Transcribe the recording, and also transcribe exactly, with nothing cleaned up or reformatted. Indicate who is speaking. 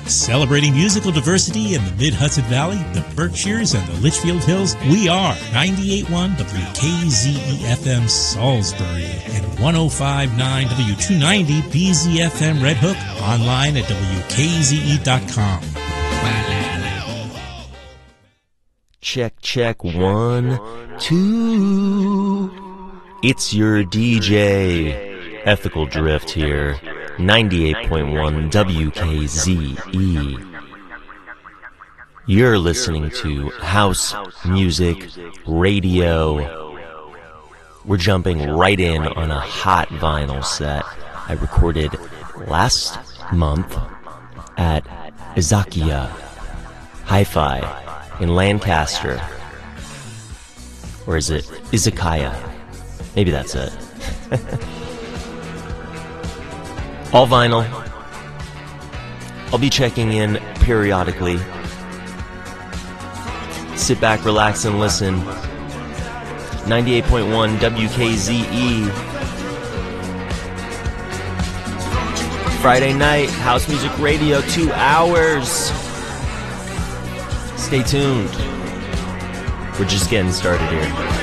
Speaker 1: Celebrating musical diversity in the Mid-Hudson Valley, the Berkshires, and the Litchfield Hills, we are ninety-eight point one W K Z E F M Salisbury and one oh five point nine W two ninety B Z F M Red Hook, online at W K Z E dot com.
Speaker 2: Check, check, one, two. It's your D J, Ethical Drift here, ninety-eight point one W K Z E. You're listening to House Music Radio. We're jumping right in on a hot vinyl set I recorded last month at Izakiya Hi-Fi in Lancaster. Or is it Izakaya? Maybe that's it. All vinyl. I'll be checking in periodically. Sit back, relax, and listen. ninety-eight point one W K Z E. Friday night, House Music Radio, two hours. Stay tuned. We're just getting started here.